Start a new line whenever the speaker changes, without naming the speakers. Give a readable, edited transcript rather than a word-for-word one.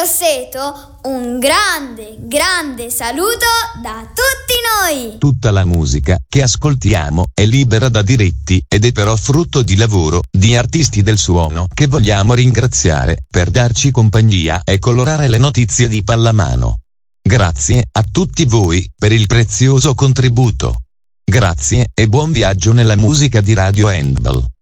Grosseto, un grande saluto da tutti noi!
Tutta la musica che ascoltiamo è libera da diritti ed è però frutto di lavoro di artisti del suono che vogliamo ringraziare per darci compagnia e colorare le notizie di pallamano. Grazie a tutti voi per il prezioso contributo. Grazie e buon viaggio nella musica di Radio Handball.